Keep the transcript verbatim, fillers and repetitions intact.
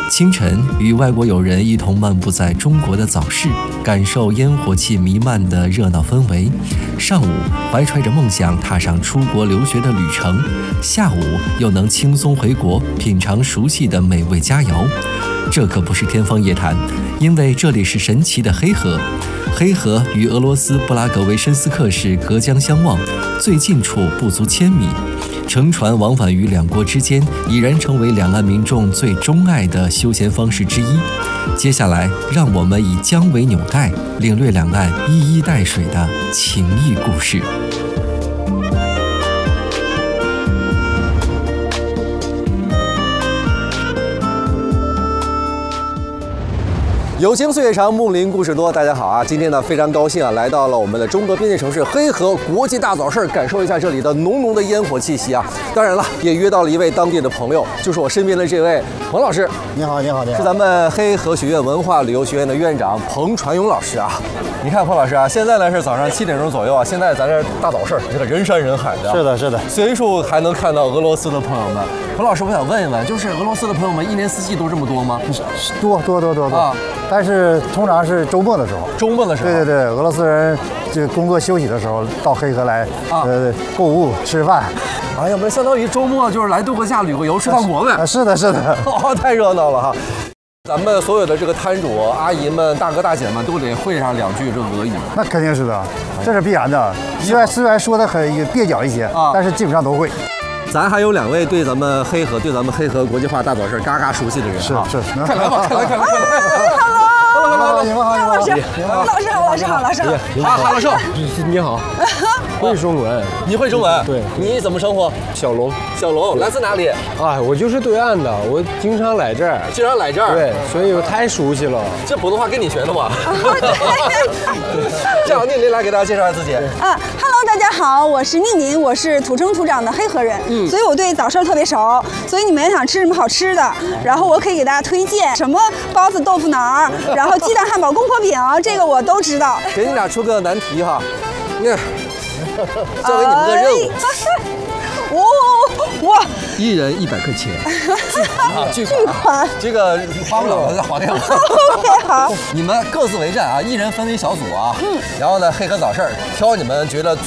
清晨，与外国友人一同漫步在中国的早市，感受烟火气弥漫的热闹氛围；上午，怀揣着梦想踏上出国留学的旅程；下午，又能轻松回国，品尝熟悉的美味佳肴。这可不是天方夜谭，因为这里是神奇的黑河。黑河与俄罗斯布拉格维申斯克市隔江相望，最近处不足千米。乘船往返于两国之间，已然成为两岸民众最钟爱的休闲方式之一。接下来，让我们以江为纽带，领略两岸一衣带水的情谊故事。 友情岁月长，木林故事多。大家好啊，今天呢非常高兴啊，来到了我们的中德边界城市黑河国际大早市，感受一下这里的浓浓的烟火气息啊。当然了，也约到了一位当地的朋友，就是我身边的这位彭老师。 你好，你好，你好， 是咱们黑河学院文化旅游学院的院长彭传勇老师啊。你看彭老师啊，现在呢是早上七点钟左右啊，现在咱这大早市这个人山人海的、啊， 是的，是的， 随处还能看到俄罗斯的朋友们。彭老师，我想问一问，就是俄罗斯的朋友们一年四季都这么多吗？ 多多多多多啊！但是通常是周末的时候， 周末的时候， 对对对，俄罗斯人这工作休息的时候到黑河来，啊、呃，购物吃饭。 哎呀，我们相当于周末就是来度个假、旅个游、吃趟国呗。 啊，是的，是的， 哦，太热闹了哈！咱们所有的这个摊主阿姨们、大哥大姐们都得会上两句这俄语。 那肯定是的，这是必然的。虽然虽然说的很蹩脚一些，啊，但是基本上都会。 咱还有两位对咱们黑河、对咱们黑河国际化大早市嘎嘎熟悉的人是是， 快来吧，快来，快来，快来！ Hello， 你好， 老师，老师好，老师好，老师好， 哈哈老师， 你好，会中文， 你会中文？ 对， 你怎么称呼？ 小龙， 小龙，来自哪里？ 啊，我就是对岸的，我经常来这儿， 经常来这儿， 对，所以我太熟悉了。 这普通话跟你学的吗？这样，宁宁来给大家介绍一下自己。 啊 ，Hello， 大家好，我是宁宁，我是土生土长的黑河人，嗯，所以我对早市特别熟，所以你们要想吃什么好吃的，然后我可以给大家推荐什么包子、豆腐脑儿，然后鸡蛋汉堡、宫保饼，这个我都知道。 给你俩出个难题哈，那交给你们个任务。 哦，哇！ 一人一百块钱，啊，巨巨款， 这个花不了了，再还给我。 OK， 好。 你们各自为战啊，一人分为小组啊，嗯，然后呢，黑河早市挑你们觉得